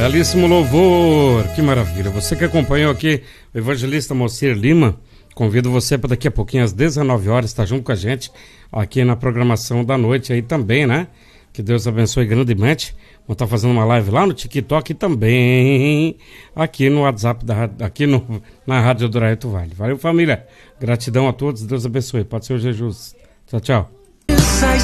Belíssimo louvor, que maravilha. Você que acompanhou aqui o evangelista Moacir Lima, convido você para daqui a pouquinho às 19 horas estar junto com a gente aqui na programação da noite aí também, né? Que Deus abençoe grandemente. Vamos estar fazendo uma live lá no TikTok e também aqui no WhatsApp, na Rádio do Raeto Vale. Valeu, família. Gratidão a todos. Deus abençoe. Pode ser o Jesus. Tchau, tchau.